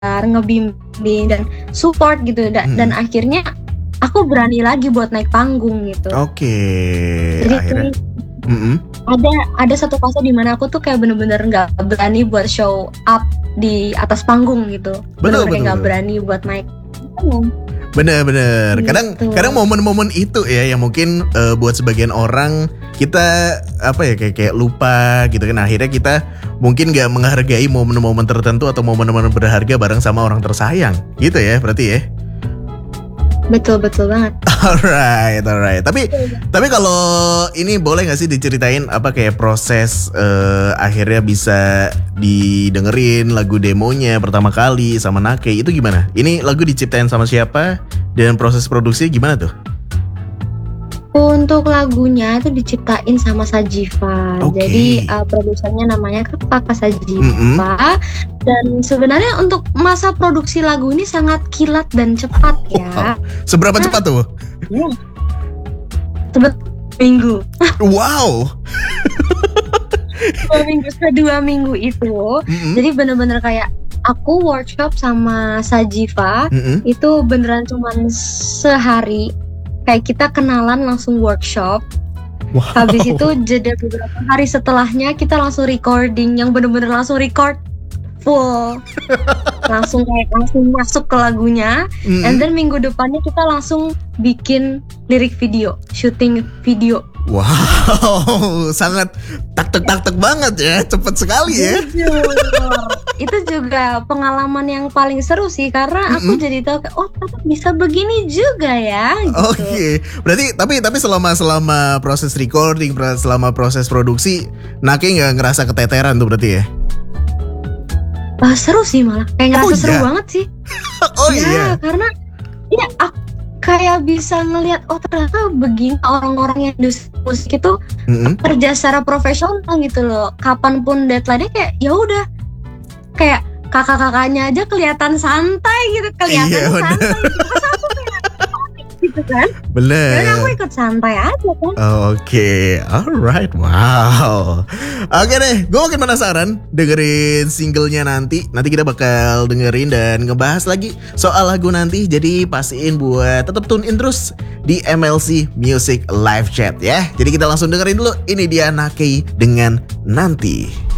ngebimbing dan support gitu. Dan akhirnya aku berani lagi buat naik panggung gitu. Oke. Jadi Akhirnya ada satu fase di mana aku tuh kayak bener-bener nggak berani buat show up di atas panggung gitu. Bener-bener nggak berani buat naik panggung. Bener. Gitu. Kadang momen-momen itu ya yang mungkin buat sebagian orang kita kayak lupa gitu kan. Akhirnya kita mungkin nggak menghargai momen-momen tertentu atau momen-momen berharga bareng sama orang tersayang. Gitu ya berarti ya. Betul banget. Alright. Tapi kalau ini boleh nggak sih diceritain kayak proses akhirnya bisa didengerin lagu demonya pertama kali sama Nakei itu gimana? Ini lagu diciptain sama siapa dan proses produksi gimana tuh? Untuk lagunya itu diciptain sama Sajiva. Jadi produsernya namanya Kakak Sajiva. Dan sebenarnya untuk masa produksi lagu ini sangat kilat dan cepat ya. Seberapa cepat tuh? Minggu. Wow. 2 minggu itu. Jadi bener-bener kayak aku workshop sama Sajiva itu beneran cuman sehari. Kayak kita kenalan langsung workshop. Wow. Habis itu jeda beberapa hari setelahnya kita langsung recording yang bener-bener langsung record full. langsung masuk ke lagunya. And then minggu depannya kita langsung bikin lirik video, syuting video. Wow, sangat tak banget ya, cepet sekali ya. Itu juga pengalaman yang paling seru sih karena aku jadi tahu ternyata bisa begini juga ya. Gitu. Oke, berarti tapi selama proses recording, selama proses produksi, Nakei nggak ngerasa keteteran tuh berarti ya? Seru sih malah, kayak ngerasa seru banget sih. Iya. Karena ya aku kayak bisa ngelihat ternyata begini orang-orang yang industri musik itu kerja secara profesional gitu loh. Kapanpun deadline-nya kayak ya udah kayak kakak-kakaknya aja kelihatan santai gitu, santai. Terus aku kayak gitu kan. Bener. Dan aku ikut santai aja kan. Oke, alright, wow. Oke deh, gue makin penasaran dengerin singlenya nanti. Nanti kita bakal dengerin dan ngebahas lagi soal lagu nanti. Jadi pastiin buat tetap tune in terus di MLC Music Live Chat ya. Jadi kita langsung dengerin dulu. Ini dia Nakei dengan Nanti.